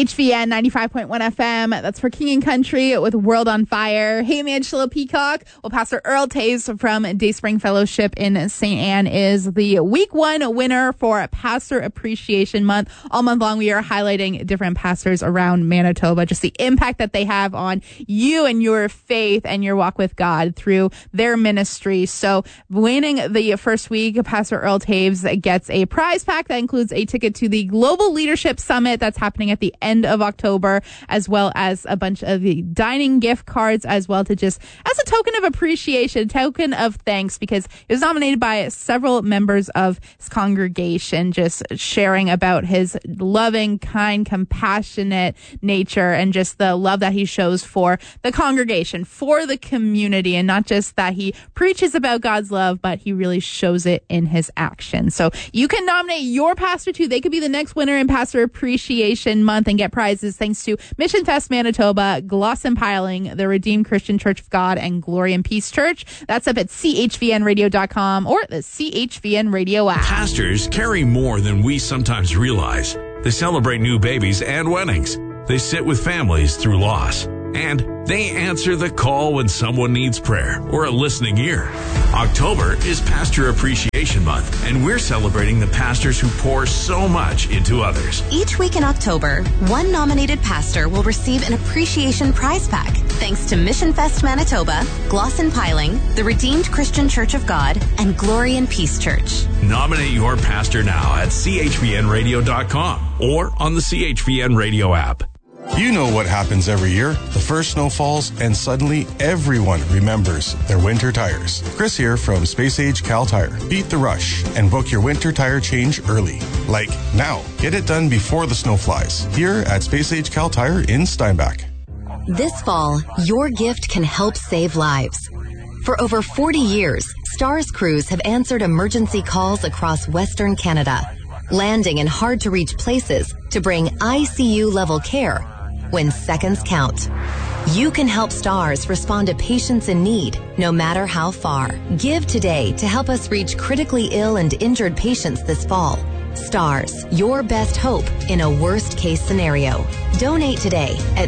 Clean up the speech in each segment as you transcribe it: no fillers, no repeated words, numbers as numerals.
CHVN 95.1 FM. That's for King and Country with World on Fire. Hey, Angela Peacock. Well, Pastor Earl Taves from Dayspring Fellowship in St. Anne is the week 1 winner for Pastor Appreciation Month. All month long, we are highlighting different pastors around Manitoba, just the impact that they have on you and your faith and your walk with God through their ministry. So winning the first week, Pastor Earl Taves gets a prize pack that includes a ticket to the Global Leadership Summit that's happening at the end of October, as well as a bunch of the dining gift cards as well, to just as a token of appreciation, token of thanks, because it was nominated by several members of his congregation, just sharing about his loving, kind, compassionate nature and just the love that he shows for the congregation, for the community, and not just that he preaches about God's love, but he really shows it in his actions. So you can nominate your pastor too. They could be the next winner in Pastor Appreciation Month and get prizes thanks to Mission Fest Manitoba, Gloss and Piling, the Redeemed Christian Church of God, and Glory and Peace Church. That's up at chvnradio.com or the CHVN Radio app. Pastors carry more than we sometimes realize. They celebrate new babies and weddings. They sit with families through loss. And they answer the call when someone needs prayer or a listening ear. October is Pastor Appreciation Month, and we're celebrating the pastors who pour so much into others. Each week in October, one nominated pastor will receive an appreciation prize pack, thanks to Mission Fest Manitoba, Gloss and Piling, the Redeemed Christian Church of God, and Glory and Peace Church. Nominate your pastor now at chvnradio.com or on the CHVN Radio app. You know what happens every year. The first snow falls, and suddenly everyone remembers their winter tires. Chris here from Space Age Cal Tire. Beat the rush and book your winter tire change early. Like now. Get it done before the snow flies. Here at Space Age Cal Tire in Steinbach. This fall, your gift can help save lives. For over 40 years, STARS crews have answered emergency calls across Western Canada, landing in hard-to-reach places to bring ICU-level care when seconds count. You can help STARS respond to patients in need, no matter how far. Give today to help us reach critically ill and injured patients this fall. STARS, your best hope in a worst-case scenario. Donate today at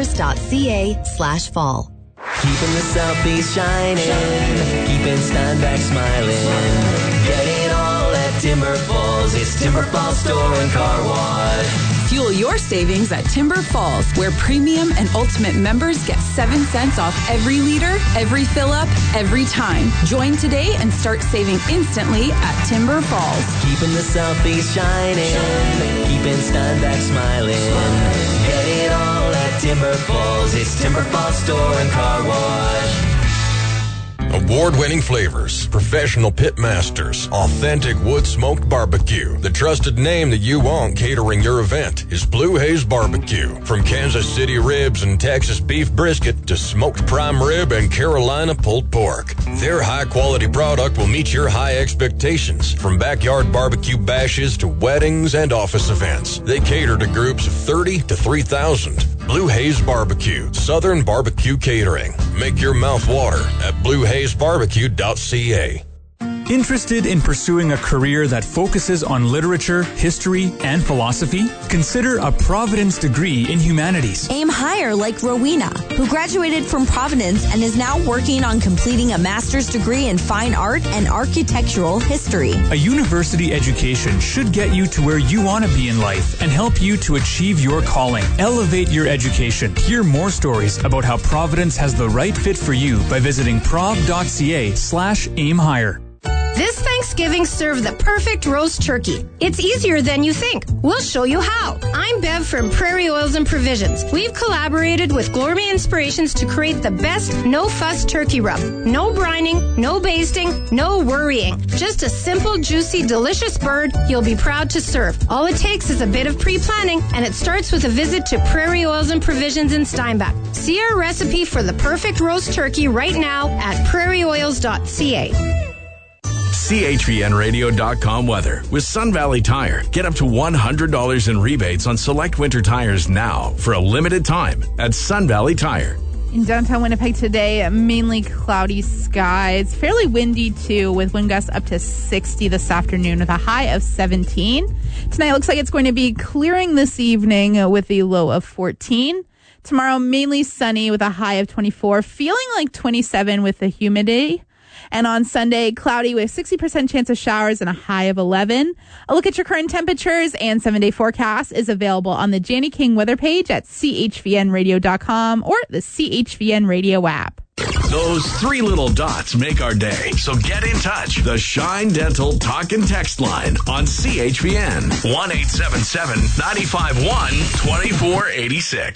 stars.ca/fall. Keeping the Southeast shining, keeping Steinbach smiling. Get it all at Timber Falls. It's Timber Falls Store and Car Wash. Fuel your savings at Timber Falls, where premium and ultimate members get 7 cents off every liter, every fill-up, every time. Join today and start saving instantly at Timber Falls. Keeping the Southeast shining, keeping Steinbach smiling. Get it all at Timber Falls. It's Timber Falls Store and Car Wash. Award-winning flavors, professional pit masters, authentic wood-smoked barbecue. The trusted name that you want catering your event is Blue Haze Barbecue. From Kansas City ribs and Texas beef brisket to smoked prime rib and Carolina pulled pork, their high-quality product will meet your high expectations. From backyard barbecue bashes to weddings and office events, they cater to groups of 30 to 3,000. Blue Haze Barbecue, Southern Barbecue Catering. Make your mouth water at bluehazebarbecue.ca. Interested in pursuing a career that focuses on literature, history, and philosophy? Consider a Providence degree in humanities. Aim higher like Rowena, who graduated from Providence and is now working on completing a master's degree in fine art and architectural history. A university education should get you to where you want to be in life and help you to achieve your calling. Elevate your education. Hear more stories about how Providence has the right fit for you by visiting prov.ca/aimhigher. This Thanksgiving, serve the perfect roast turkey. It's easier than you think. We'll show you how. I'm Bev from Prairie Oils and Provisions. We've collaborated with Gourmet Inspirations to create the best no-fuss turkey rub. No brining, no basting, no worrying. Just a simple, juicy, delicious bird you'll be proud to serve. All it takes is a bit of pre-planning, and it starts with a visit to Prairie Oils and Provisions in Steinbach. See our recipe for the perfect roast turkey right now at prairieoils.ca. CHVNradio.com weather. With Sun Valley Tire, get up to $100 in rebates on select winter tires now for a limited time at Sun Valley Tire. In downtown Winnipeg today, mainly cloudy skies. Fairly windy, too, with wind gusts up to 60 this afternoon with a high of 17. Tonight looks like it's going to be clearing this evening with a low of 14. Tomorrow, mainly sunny with a high of 24, feeling like 27 with the humidity. And on Sunday, cloudy with 60% chance of showers and a high of 11. A look at your current temperatures and 7-day forecast is available on the Janie King weather page at chvnradio.com or the CHVN radio app. Those three little dots make our day. So get in touch. The Shine Dental Talk and Text line on CHVN. 1-877-951-2486.